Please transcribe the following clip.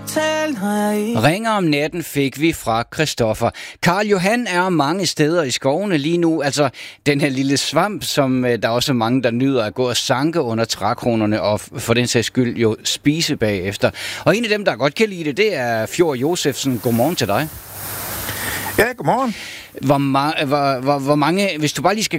tale, når jeg ikke... Ringer om natten fik vi fra Christoffer. Karl Johan er mange steder i skovene lige nu. Altså den her lille svamp, som der er også mange, der nyder at gå og sanke under trækronerne og for den sags skyld jo spise bagefter. Og en af dem, der godt kan lide det, det er Fjord Josefsen. Godmorgen til dig. Ja, godmorgen. Hvor mange, hvis du bare lige skal